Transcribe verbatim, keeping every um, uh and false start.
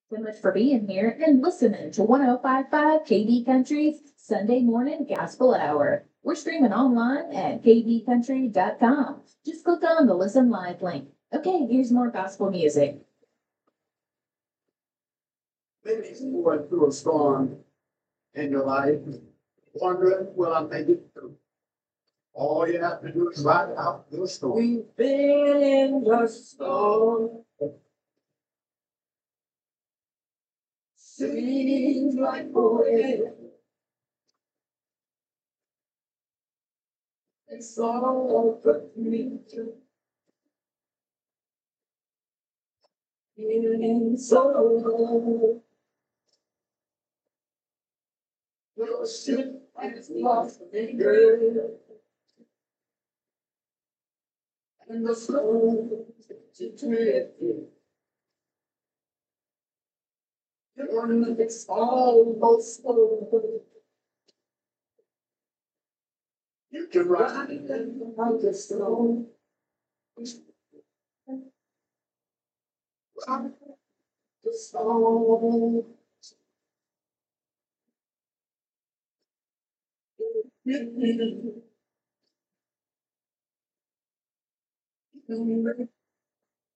So much for being here and listening to one oh five point five K D Country's Sunday Morning Gospel Hour. We're streaming online at k d country dot com. Just click on the Listen Live link. Okay, here's more gospel music. Maybe you're going through a storm in your life, wondering, will I make it through? All you have to do is ride out the storm. We've been in the storm. Seems like forever. It's all but me too. In sorrow. Your ship has lost anchor. And the slow to drifting. It's almost over. You can ride it out the storm. Ride the storm.